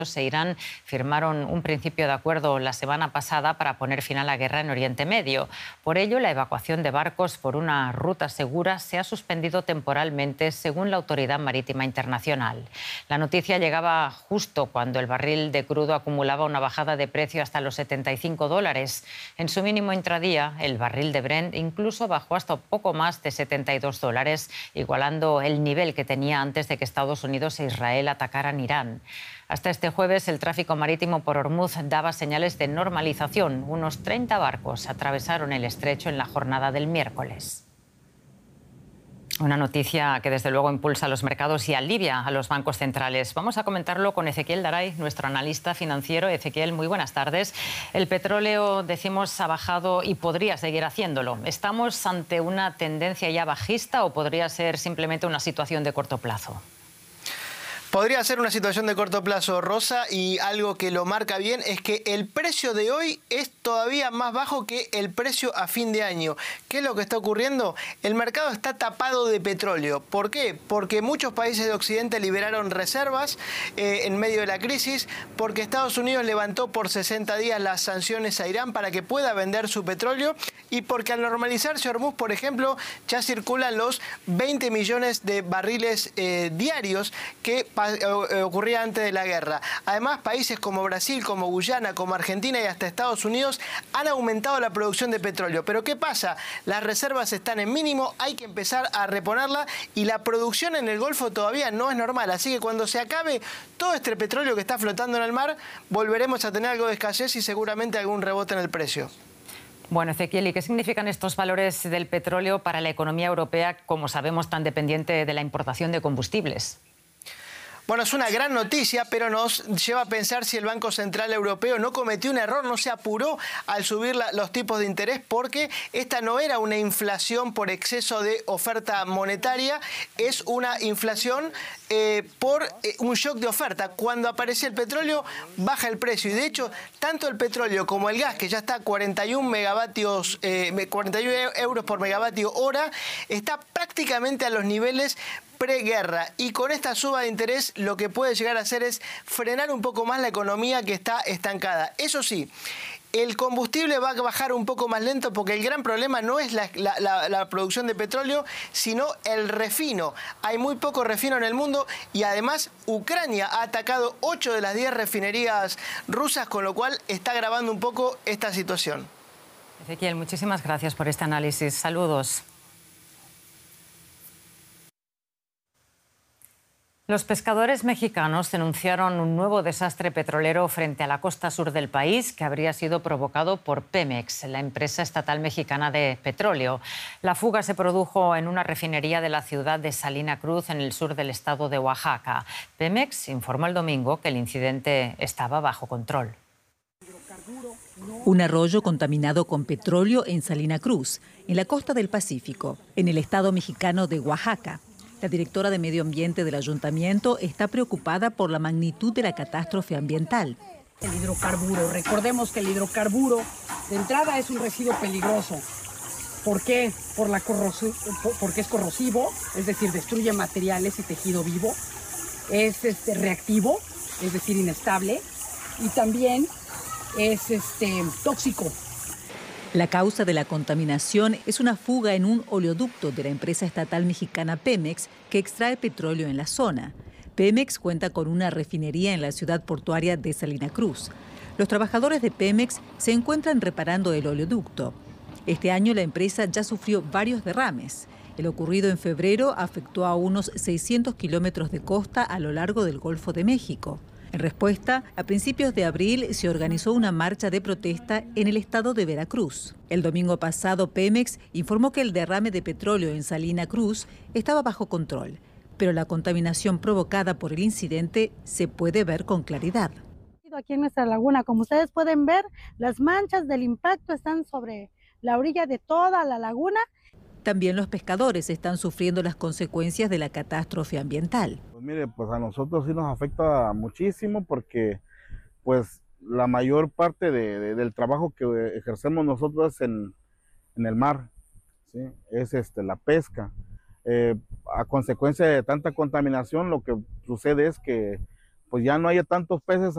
e Irán firmaron un principio de acuerdo la semana pasada para poner fin a la guerra en Oriente Medio. Por ello, la evacuación de barcos por una ruta segura se ha suspendido temporalmente, según la Autoridad Marítima Internacional. La noticia llegaba justo cuando el barril de crudo acumulaba una bajada de precio hasta los $75. En su mínimo intradía, el barril de Brent incluso bajó hasta poco más de $72, igualando el nivel que tenía antes de que Estados Unidos e Israel atacaran Irán. Hasta este jueves, el tráfico marítimo por Hormuz daba señales de normalización. Unos 30 barcos atravesaron el estrecho en la jornada del miércoles. Una noticia que desde luego impulsa a los mercados y alivia a los bancos centrales. Vamos a comentarlo con Ezequiel Daray, nuestro analista financiero. Ezequiel, muy buenas tardes. El petróleo, decimos, ha bajado y podría seguir haciéndolo. ¿Estamos ante una tendencia ya bajista o podría ser simplemente una situación de corto plazo? Podría ser una situación de corto plazo, Rosa, y algo que lo marca bien es que el precio de hoy es todavía más bajo que el precio a fin de año. ¿Qué es lo que está ocurriendo? El mercado está tapado de petróleo. ¿Por qué? Porque muchos países de Occidente liberaron reservas en medio de la crisis, porque Estados Unidos levantó por 60 días las sanciones a Irán para que pueda vender su petróleo y porque al normalizarse Hormuz, por ejemplo, ya circulan los 20 millones de barriles diarios que ocurría antes de la guerra. Además, países como Brasil, como Guyana, como Argentina y hasta Estados Unidos han aumentado la producción de petróleo. Pero ¿qué pasa? Las reservas están en mínimo, hay que empezar a reponerla y la producción en el Golfo todavía no es normal. Así que cuando se acabe todo este petróleo que está flotando en el mar, volveremos a tener algo de escasez y seguramente algún rebote en el precio. Bueno, Ezequiel, ¿y qué significan estos valores del petróleo para la economía europea, como sabemos, tan dependiente de la importación de combustibles? Bueno, es una gran noticia, pero nos lleva a pensar si el Banco Central Europeo no cometió un error, no se apuró al subir los tipos de interés, porque esta no era una inflación por exceso de oferta monetaria, es una inflación por un shock de oferta. Cuando aparece el petróleo, baja el precio. Y de hecho, tanto el petróleo como el gas, que ya está a 41 euros por megavatio hora, está prácticamente a los niveles preguerra, y con esta suba de interés lo que puede llegar a hacer es frenar un poco más la economía que está estancada. Eso sí, el combustible va a bajar un poco más lento porque el gran problema no es la producción de petróleo, sino el refino. Hay muy poco refino en el mundo y además Ucrania ha atacado 8 de las 10 refinerías rusas, con lo cual está agravando un poco esta situación. Ezequiel, muchísimas gracias por este análisis. Saludos. Los pescadores mexicanos denunciaron un nuevo desastre petrolero frente a la costa sur del país que habría sido provocado por Pemex, la empresa estatal mexicana de petróleo. La fuga se produjo en una refinería de la ciudad de Salina Cruz, en el sur del estado de Oaxaca. Pemex informó el domingo que el incidente estaba bajo control. Un arroyo contaminado con petróleo en Salina Cruz, en la costa del Pacífico, en el estado mexicano de Oaxaca. La directora de Medio Ambiente del ayuntamiento está preocupada por la magnitud de la catástrofe ambiental. El hidrocarburo, recordemos que el hidrocarburo de entrada es un residuo peligroso. ¿Por qué? Porque es corrosivo, es decir, destruye materiales y tejido vivo. Es reactivo, es decir, inestable. Y también es tóxico. La causa de la contaminación es una fuga en un oleoducto de la empresa estatal mexicana Pemex, que extrae petróleo en la zona. Pemex cuenta con una refinería en la ciudad portuaria de Salina Cruz. Los trabajadores de Pemex se encuentran reparando el oleoducto. Este año la empresa ya sufrió varios derrames. El ocurrido en febrero afectó a unos 600 kilómetros de costa a lo largo del Golfo de México. En respuesta, a principios de abril se organizó una marcha de protesta en el estado de Veracruz. El domingo pasado, Pemex informó que el derrame de petróleo en Salina Cruz estaba bajo control, pero la contaminación provocada por el incidente se puede ver con claridad. Aquí en nuestra laguna, como ustedes pueden ver, las manchas del impacto están sobre la orilla de toda la laguna. También los pescadores están sufriendo las consecuencias de la catástrofe ambiental. Pues mire, pues a nosotros sí nos afecta muchísimo porque pues la mayor parte del trabajo que ejercemos nosotros es en el mar, ¿sí? Es la pesca. A consecuencia de tanta contaminación, lo que sucede es que pues ya no hay tantos peces